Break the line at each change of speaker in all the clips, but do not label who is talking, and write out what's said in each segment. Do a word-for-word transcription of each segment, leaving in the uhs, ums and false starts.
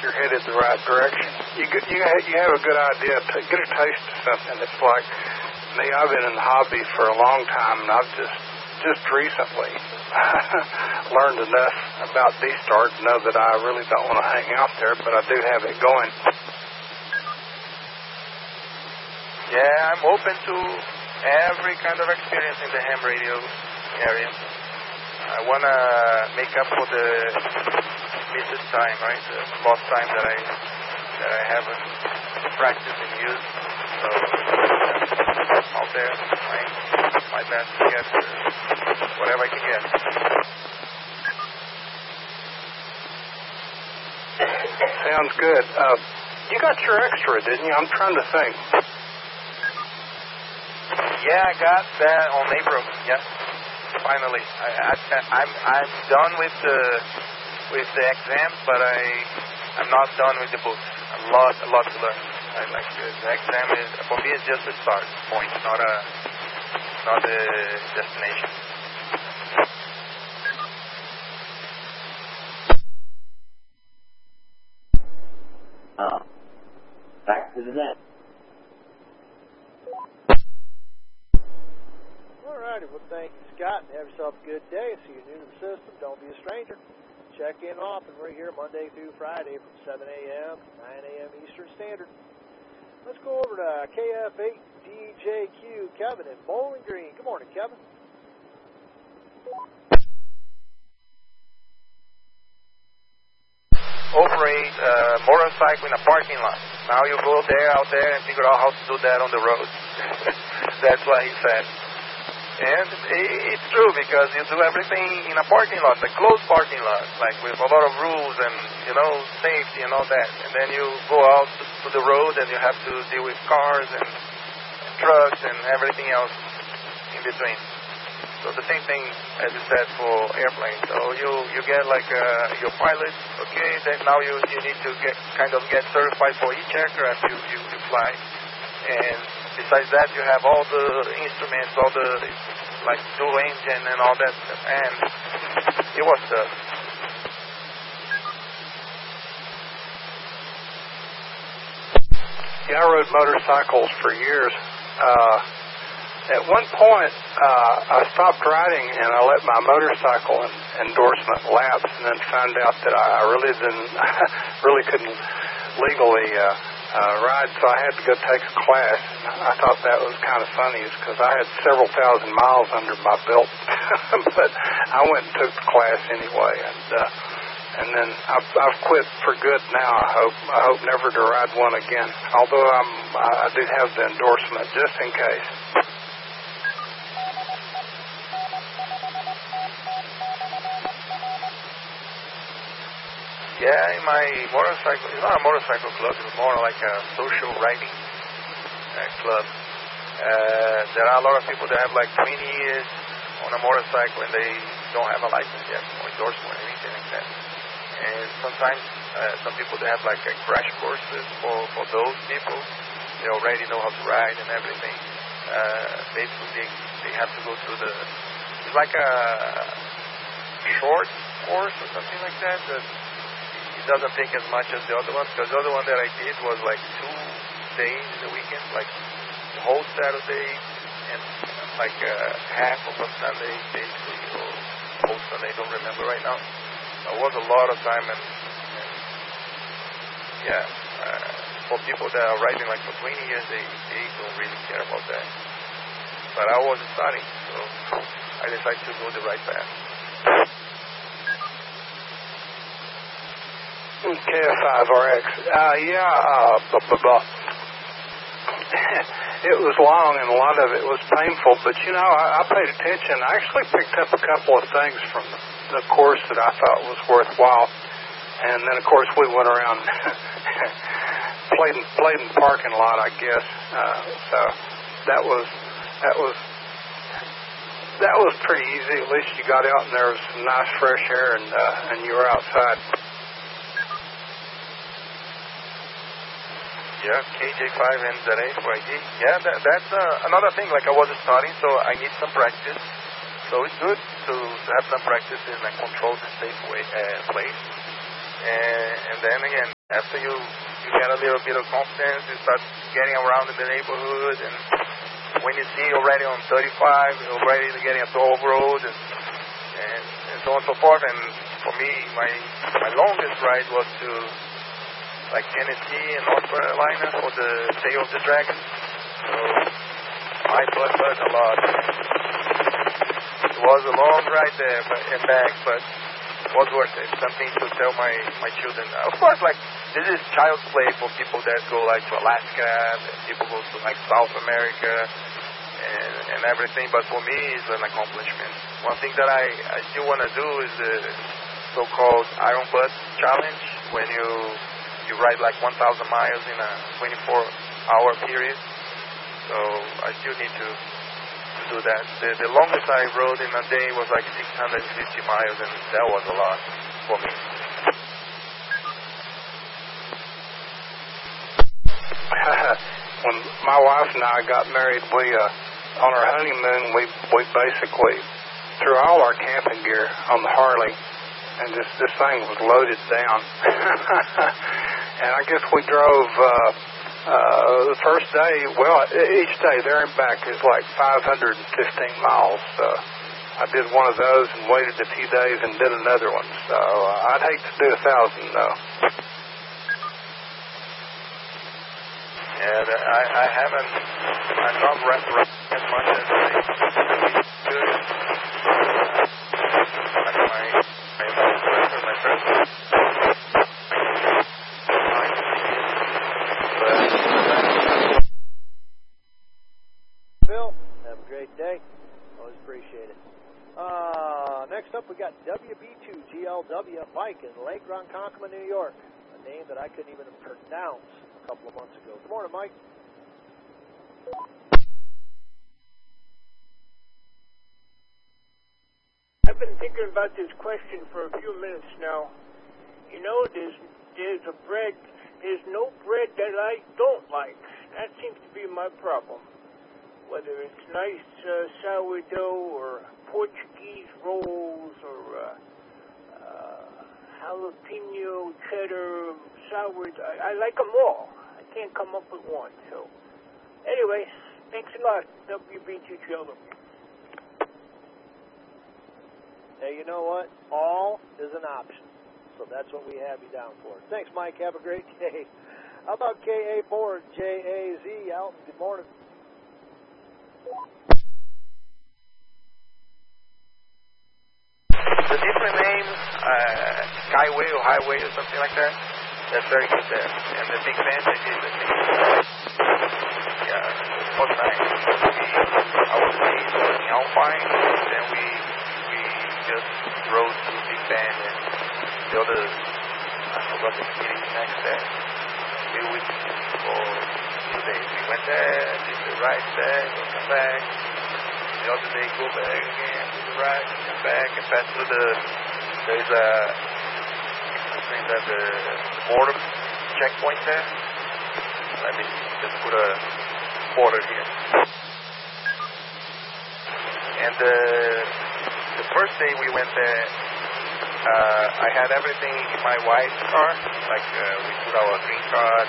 you're headed the right direction. You get, you you have a good idea, to get a taste of something. It's like me. I've been in the hobby for a long time, and I've just just recently learned enough about D-Start to know that I really don't want to hang out there, but I do have it going.
Yeah, I'm open to every kind of experience in the ham radio area. I want to make up for the missed time, right? The lost time that I that I haven't practiced and used. So I'm out there trying my best to get uh, whatever I can get.
Sounds good. Uh, you got your extra, didn't you? I'm trying to think.
Yeah, I got that on April. Yeah, finally. I, I, I'm I'm done with the with the exam, but I I'm not done with the books. A lot a lot to learn. I like the, the exam is for me. It's just a start point, not a not a destination.
Uh, back to the net.
Alrighty, well, thank you, Scott, and have yourself a good day. See you new to the system. Don't be a stranger. Check in often. We're here Monday through Friday from seven a.m. to nine a.m. Eastern Standard. Let's go over to K F eight D J Q, Kevin in Bowling Green. Good morning, Kevin.
Operate a uh, motorcycle in a parking lot. Now you go there, out there, and figure out how to do that on the road. That's what he said. And it's true, because you do everything in a parking lot, a closed parking lot, like with a lot of rules and, you know, safety and all that. And then you go out to the road and you have to deal with cars and trucks and everything else in between. So the same thing as you said for airplanes. So you, you get like uh, your pilot, okay, then now you, you need to get kind of get certified for each aircraft you, you, you fly. And besides that, you have all the instruments, all the, like, dual engine and all that stuff. And it was tough.
Yeah, I rode motorcycles for years. Uh, at one point, uh, I stopped riding and I let my motorcycle endorsement lapse, and then found out that I really didn't, really couldn't legally uh, Uh, ride, so I had to go take a class. I thought that was kind of funny, because I had several thousand miles under my belt, but I went and took the class anyway, and uh, and then I've, I've quit for good now. I hope I hope never to ride one again. Although I'm I do have the endorsement just in case.
Yeah, in my motorcycle, it's not a motorcycle club, it's more like a social riding uh, club. Uh, there are a lot of people that have like twenty years on a motorcycle and they don't have a license yet, or endorsement or anything like that. And sometimes uh, some people, they have like a crash courses for, for those people. They already know how to ride and everything. Uh, basically, they, they have to go through the, it's like a short course or something like that, that doesn't take as much as the other one, because the other one that I did was like two days in the weekend, like the whole Saturday and like uh, half of a Sunday, basically, or whole Sunday, I don't remember right now. It was a lot of time, and, and yeah, uh, for people that are riding like for twenty years, they, they don't really care about that. But I was starting, so I decided to go the right path.
K F five R X. Uh, yeah, uh, blah, blah, blah. It was long and a lot of it was painful, but you know, I, I paid attention. I actually picked up a couple of things from the, the course that I thought was worthwhile. And then, of course, we went around, played, in, played in the parking lot, I guess. Uh, so that was, that was, that was pretty easy. At least you got out and there was some nice fresh air, and, uh, and you were outside.
Yeah, K J five N Z A for I D. Yeah, that, that's uh, another thing. Like I was starting, so I need some practice. So it's good to, to have some practice in a controlled and safe way, uh, place. And, and then again, After you, you get a little bit of confidence, you start getting around in the neighborhood, and when you see already on thirty-five, you're already getting a twelve road, and, and, and so on and so forth. And for me, my my longest ride was to like Tennessee and North Carolina for the Day of the Dragon. So my butt hurt a lot. It was a long ride there but, and back, but it was worth it. Something to tell my, my children. Of course, like, this is child's play for people that go, like, to Alaska, people go to, like, South America and, and everything, but for me, it's an accomplishment. One thing that I, I still want to do is the so-called Iron Butt Challenge, when you, you ride, like, one thousand miles in a twenty-four hour period. So I still need to do that. The, the longest I rode in a day was like six hundred fifty miles, and that was a lot for me.
When my wife and I got married, we uh, on our honeymoon, we we basically threw all our camping gear on the Harley, and this this thing was loaded down. And I guess we drove. Uh, Uh, the first day, well, each day there and back is like five hundred fifteen miles. Uh, I did one of those and waited a few days and did another one. So uh, I'd hate to do a thousand, though.
Yeah, I, I haven't, I'm not running as much as I could. Like my, my, my first
Phil, have a great day. Always appreciate it. Uh, next up, we got W B two G L W Mike in Lake Ronkonkoma, New York. A name that I couldn't even pronounce a couple of months ago. Good morning, Mike.
I've been thinking about this question for a few minutes now. You know, there's there's a bread, there's no bread that I don't like. That seems to be my problem. Whether it's nice uh, sourdough or Portuguese rolls or uh, uh, jalapeno, cheddar, sourdough, I, I like them all. I can't come up with one. So, anyway, thanks a lot, W B T Children.
Hey, you know what? All is an option. So that's what we have you down for. Thanks, Mike. Have a great day. How about K A Ford, J A Z, Alton? Good morning.
The different names, uh, Skyway or Highway or something like that, that's very good there. And the big advantage is the thing. Yeah, what nice. We, I was based in Alpine, and then we we just rode to Big Bend and the other, I forgot the city next there. We went for two days. We went there, did the ride there, come back. The other day, go back again, do the ride, come back, and pass through the, there's a, I think that the border checkpoint there. Let me just put a border here. And the, the first day we went there, uh, I had everything in my wife's car, like uh, we put our green card.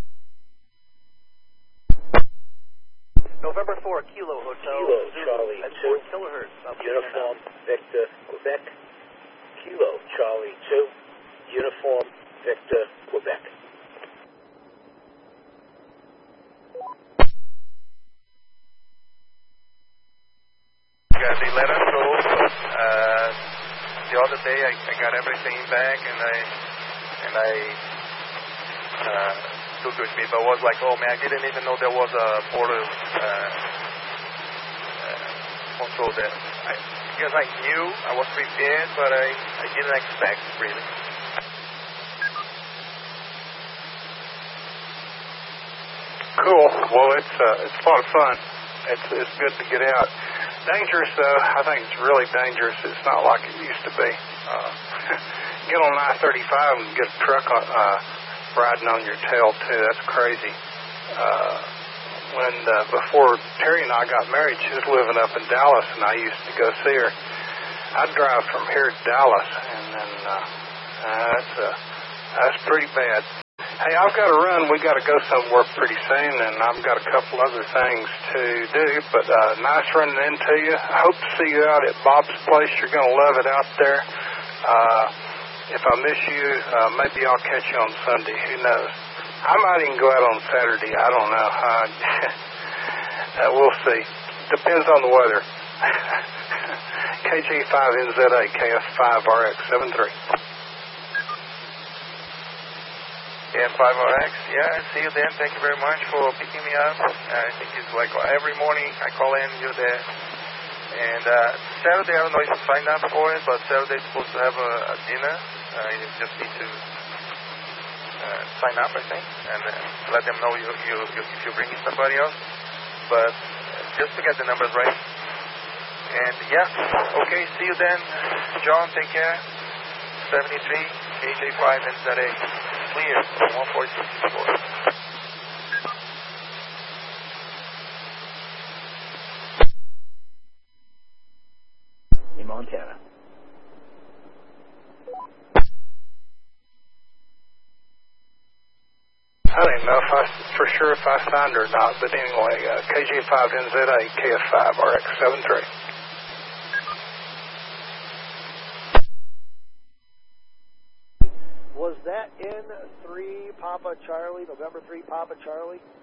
November fourth, Kilo Hotel,
Kilo,
Zulu,
Charlie,
at
two,
Fort Kilohertz,
Uniform, Victor, Quebec. Kilo, Charlie, two, Uniform, Victor, Quebec.
Yeah, they let us go. Uh, the other day, I, I got everything back, and I and I uh, took it with me. But I was like, oh man, I didn't even know there was a border uh, uh, control there. I, because I knew, I was prepared, but I, I didn't expect really.
Cool. Well, it's uh, it's a lot of fun. It's it's good to get out. Dangerous, though. I think it's really dangerous. It's not like it used to be. Uh, get on I thirty-five and get a truck on, uh, riding on your tail, too. That's crazy. Uh, when uh, before Terry and I got married, she was living up in Dallas, and I used to go see her. I'd drive from here to Dallas, and then uh, uh, that's a That's pretty bad. Hey, I've got to run. We got to go somewhere pretty soon, and I've got a couple other things to do. But uh, nice running into you. I hope to see you out at Bob's place. You're going to love it out there. Uh, if I miss you, uh, maybe I'll catch you on Sunday. Who knows? I might even go out on Saturday. I don't know. Uh, uh, we'll see. Depends on the weather. K G five N Z A, K F five R X seven three.
K F five R X, yeah, see you then. Thank you very much for picking me up. I think it's like every morning I call in, you're there. And uh, Saturday, I don't know if you signed up for it, but Saturday is supposed to have a, a dinner. Uh, you just need to uh, sign up, I think, and uh, let them know you, you, you, if you're bringing somebody else. But just to get the numbers right. And yeah, okay, see you then. John, take care. seventy-three, K J five N Z A. Clear, one four six four.
In Montana.
I don't know if I, for sure if I signed or not, but anyway, uh, K G five N Z A, K F five R X seven three.
Was that N three Papa Charlie, November three Papa Charlie?